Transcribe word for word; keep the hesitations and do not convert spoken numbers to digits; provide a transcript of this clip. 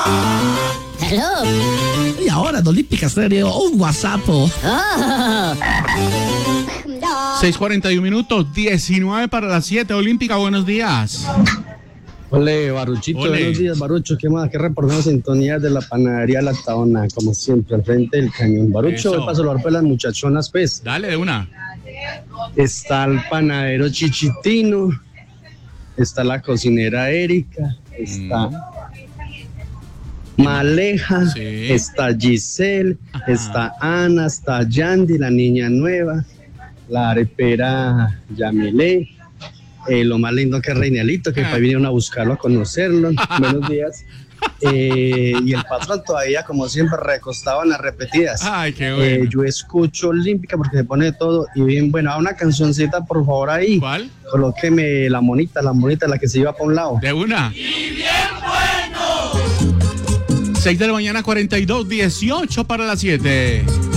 Hello. Y ahora en Olímpica Estéreo, un WhatsApp. Oh. seis cuarenta y uno minutos, diecinueve para las siete. Olímpica, buenos días. Ole, Baruchito, Ole. buenos días, Barucho. ¿Qué más? ¿Qué reportamos sintonía de la panadería La Taona? Como siempre, al frente del cañón. Barucho, Eso. de paso, lo arpe las muchachonas, pues. Dale, de una. Está el panadero Chichitino, está la cocinera Erika, está Maleja, Sí. está Giselle, Ajá. está Ana, está Yandy, la niña nueva, la arepera Yamile, eh, lo más lindo que es Reinalito, que Ah. vinieron a buscarlo, a conocerlo. Buenos días. Eh, y el patrón todavía, como siempre, recostado en las repetidas. Ay, qué Eh, bueno. yo escucho Olímpica porque se pone todo y bien, bueno, a una cancioncita por favor ahí. ¿Cuál? Colóqueme la monita, la monita, la que se iba para un lado. De una. seis de la mañana, cuarenta y dos, dieciocho para las siete.